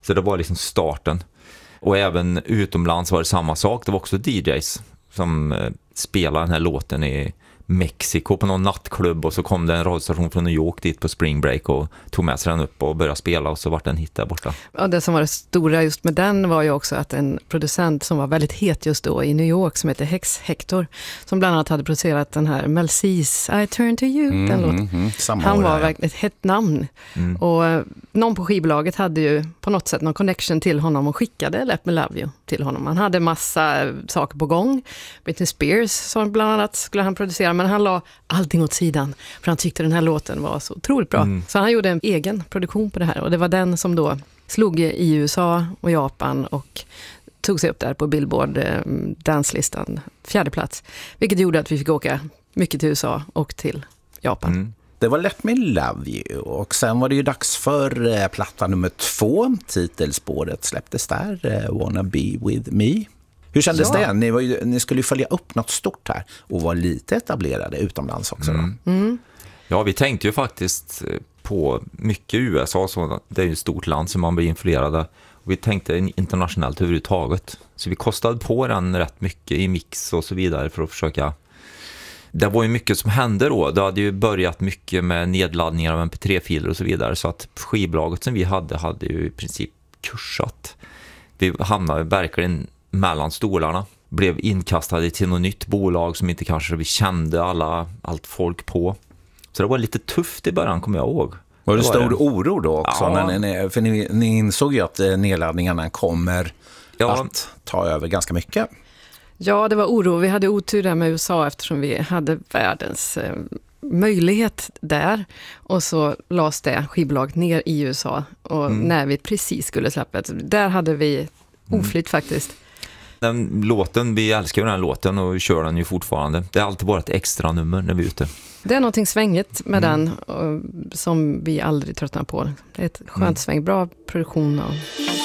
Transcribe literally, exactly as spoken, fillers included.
Så det var liksom starten. Och även utomlands var det samma sak. Det var också D Js som eh, spelade den här låten i Mexiko på någon nattklubb, och så kom det en radiostation från New York dit på spring break och tog med sig den upp och började spela, och så vart den hit där borta. Ja, det som var det stora just med den var ju också att en producent som var väldigt het just då i New York som heter Hex Hector, som bland annat hade producerat den här Mel C's I Turn to You, mm, den låten. Mm, mm, Han var verkligen ett hett namn. Mm. Och eh, någon på skivbolaget hade ju på något sätt någon connection till honom och skickade Let Me Love You till honom. Han hade massa saker på gång. Britney Spears som bland annat skulle han producera, men han la allting åt sidan för han tyckte den här låten var så otroligt bra. Mm. Så han gjorde en egen produktion på det här, och det var den som då slog i U S A och Japan och tog sig upp där på Billboard eh, danslistan, fjärde plats, vilket gjorde att vi fick åka mycket till U S A och till Japan. Mm. Det var Let Me Love You, och sen var det ju dags för eh, platta nummer två. Titelspåret släpptes där, eh, Wanna Be With Me. Hur kändes ja. det? Ni, var ju, ni skulle ju följa upp något stort här och vara lite etablerade utomlands också. Mm. Mm. Ja, vi tänkte ju faktiskt på mycket U S A, så det är ju ett stort land som man blir influerad. Och vi tänkte internationellt överhuvudtaget. Så vi kostade på den rätt mycket i mix och så vidare för att försöka. Det var ju mycket som hände då. Det hade ju börjat mycket med nedladdningar av M P tre-filer och så vidare. Så att skivbolaget som vi hade hade ju i princip kursat. Vi hamnade verkligen mellan stolarna. Blev inkastade till något nytt bolag som inte kanske vi kände alla, allt folk på. Så det var lite tufft i början, kommer jag ihåg. Var det, det stor var det. oro då också? Ja. När ni, för ni, ni insåg ju att nedladdningarna kommer ja. att ta över ganska mycket. Ja, det var oro. Vi hade otur där med U S A eftersom vi hade världens eh, möjlighet där. Och så lades det skivbolaget ner i U S A. Och mm. när vi precis skulle släppa det, där hade vi oflytt mm. faktiskt. Den låten, vi älskar ju den här låten och kör den ju fortfarande. Det är alltid bara ett extra nummer när vi är ute. Det är någonting svängigt med mm. den och, som vi aldrig tröttnar på. Det är ett skönt mm. sväng, bra produktion. Och